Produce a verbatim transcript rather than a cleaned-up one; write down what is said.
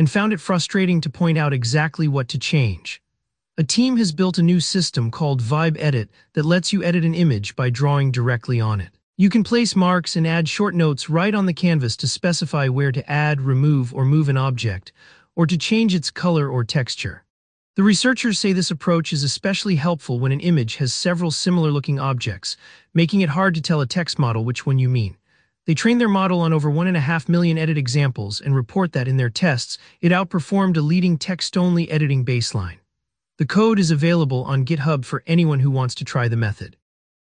and found it frustrating to point out exactly what to change. A team has built a new system called Vibe Edit that lets you edit an image by drawing directly on it. You can place marks and add short notes right on the canvas to specify where to add, remove, or move an object, or to change its color or texture. The researchers say this approach is especially helpful when an image has several similar-looking objects, making it hard to tell a text model which one you mean. They trained their model on over one and a half million edit examples and report that in their tests, it outperformed a leading text-only editing baseline. The code is available on GitHub for anyone who wants to try the method.